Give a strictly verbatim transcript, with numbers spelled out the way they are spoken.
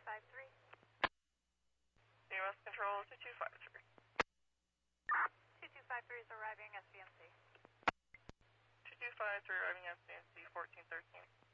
five three. C M S Control two two five three. two two five three is arriving S V M C. two two five three arriving S V M C fourteen thirteen.